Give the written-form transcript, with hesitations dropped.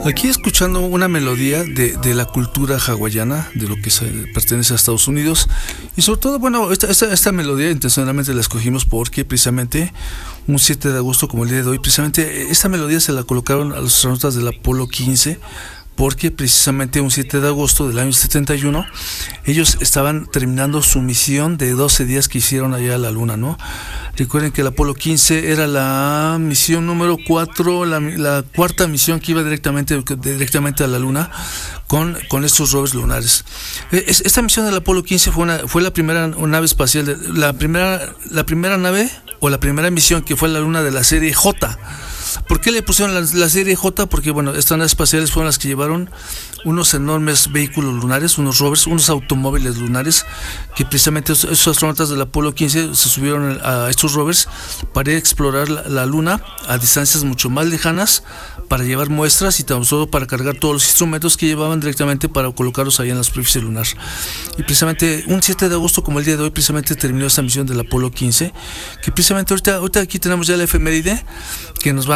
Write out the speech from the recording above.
Aquí escuchando una melodía de la cultura hawaiana, de lo que pertenece a Estados Unidos, y sobre todo, bueno, esta melodía intencionalmente la escogimos porque precisamente un 7 de agosto como el día de hoy, precisamente esta melodía se la colocaron a los astronautas del Apolo 15, porque precisamente un 7 de agosto del año 71 ellos estaban terminando su misión de 12 días que hicieron allá a la Luna, ¿no? Recuerden que el Apolo 15 era la misión número 4, la cuarta misión que iba directamente a la Luna con estos rovers lunares. Esta misión del Apolo 15 fue la primera nave espacial, la primera nave o la primera misión que fue a la Luna de la serie J. ¿Por qué le pusieron la serie J? Porque, bueno, estas naves espaciales fueron las que llevaron unos enormes vehículos lunares, unos rovers, unos automóviles lunares, que precisamente esos astronautas del Apolo 15 se subieron a estos rovers para ir a explorar la Luna a distancias mucho más lejanas, para llevar muestras y tan solo para cargar todos los instrumentos que llevaban directamente para colocarlos ahí en la superficie lunar. Y precisamente un 7 de agosto como el día de hoy precisamente terminó esta misión del Apolo 15, que precisamente ahorita aquí tenemos ya la efeméride que nos va